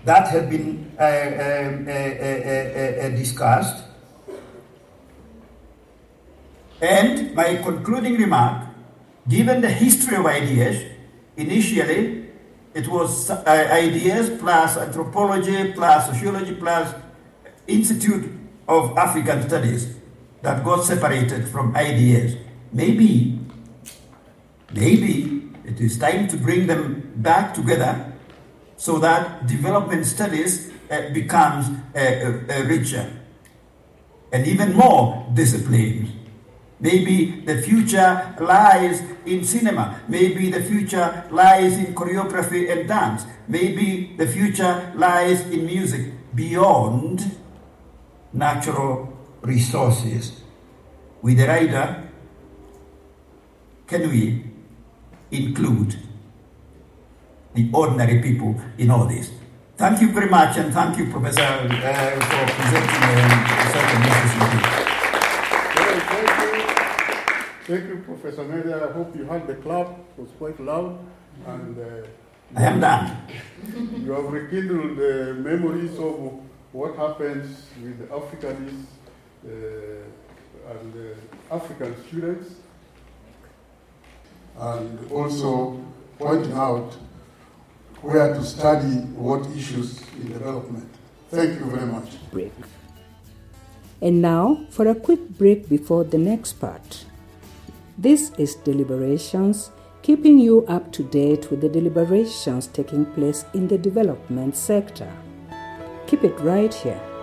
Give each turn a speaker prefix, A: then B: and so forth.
A: that have been discussed. And my concluding remark, given the history of ideas, initially it was ideas plus anthropology plus sociology plus Institute of African Studies that got separated from ideas. Maybe it is time to bring them back together so that development studies becomes richer and even more disciplined. Maybe the future lies in cinema. Maybe the future lies in choreography and dance. Maybe the future lies in music beyond natural resources. With the rider, can we include the ordinary people in all this? Thank you very much, and thank you, Professor, for presenting such an interesting piece.
B: Thank you, Professor Media. I hope you heard the clap. It was quite loud. And
A: I am done.
B: You have rekindled the memories of what happens with the Africanists and African students, and also pointing out where to study what issues in development. Thank you very much.
C: Break. And now for a quick break before the next part. This is Deliberations, keeping you up to date with the deliberations taking place in the development sector. Keep it right here.